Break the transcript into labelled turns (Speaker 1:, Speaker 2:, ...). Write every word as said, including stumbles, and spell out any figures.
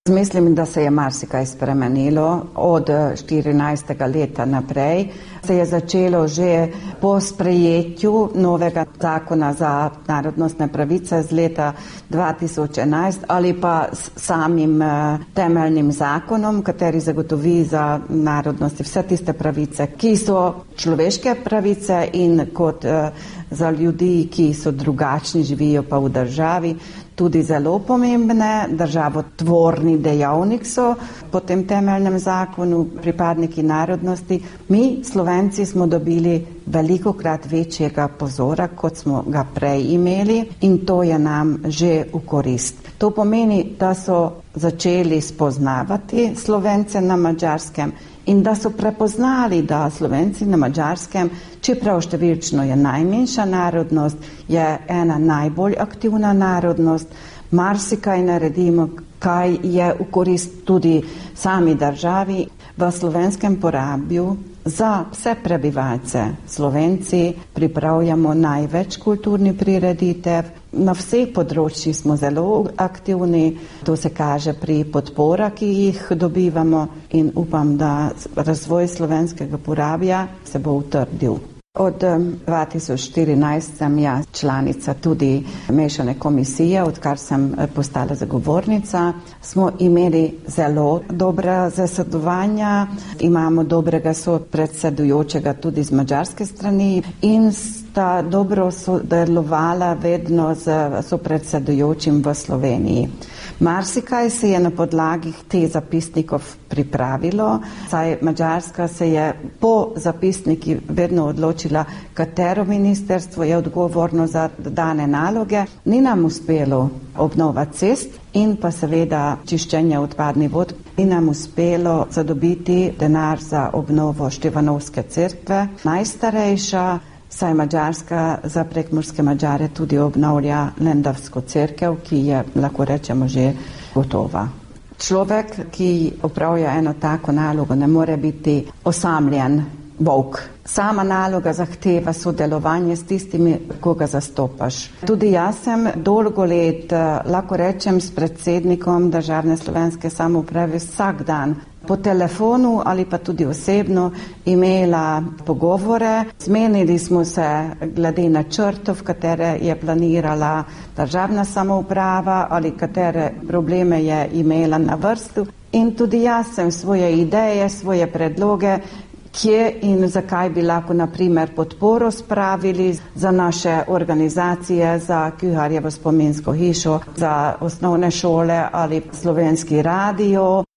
Speaker 1: Mislim, da se je marsikaj spremenilo od štirinajstega leta naprej. Se je začelo že po sprejetju novega zakona za narodnostne pravice z leta dva tisoč enajst ali pa s samim temeljnim zakonom, kateri zagotovi za narodnosti vse tiste pravice, ki so človeške pravice in kot za ljudi, ki so drugačni, živijo pa v državi, tudi zelo pomembne. Državotvorni dejavnik so po tem temeljnem zakonu pripadniki narodnosti. Mi, Slovenci, smo dobili velikokrat večjega pozora, kot smo ga prej imeli, in to je nam že v korist. To pomeni, da so začeli spoznavati Slovence na Madžarskem in da so prepoznali, da Slovenci na Madžarskem, čeprav številčno je najmanjša narodnost, je ena najbolj aktivna narodnost, marsikaj naredimo, kaj je v korist tudi sami državi. V slovenskem porabju za vse prebivalce Slovenci pripravljamo največ kulturnih prireditev. Na vseh področjih smo zelo aktivni, to se kaže pri podporah, ki jih dobivamo, in upam, da razvoj slovenskega porabja se bo utrdil. Od dva tisoč štirinajst sem jaz članica tudi mešane komisije, odkar sem postala zagovornica. Smo imeli zelo dobra zasedovanja, imamo dobrega sopredsedujočega tudi z madžarske strani in sta dobro sodelovala vedno z sopredsedujočim v Sloveniji. Marsikaj se je na podlagi teh zapisnikov pripravilo, saj Madžarska se je po zapisniki vedno odločila, katero ministerstvo je odgovorno za dane naloge. Ni nam uspelo obnova cest in pa seveda čiščenja odpadnih vod. Ni nam uspelo zadobiti denar za obnovo Štefanovske cerkve, najstarejša, saj Madžarska za prekmurske Madžare tudi obnavlja Lendavsko cerkev, ki je, lahko rečemo, že gotova. Človek, ki opravlja eno tako nalogo, ne more biti osamljen volk. Sama naloga zahteva sodelovanje s tistimi, koga zastopaš. Tudi jaz sem dolgo let, lahko rečem, s predsednikom Državne slovenske samouprave vsak dan po telefonu ali pa tudi osebno imela pogovore. Zmenili smo se glede načrtov, katere je planirala državna samouprava ali katere probleme je imela na vrstu. In tudi jaz sem svoje ideje, svoje predloge, kje in zakaj bi lahko na primer podporo spravili za naše organizacije, za Kuharjevo spominsko hišo, za osnovne šole ali slovenski radio.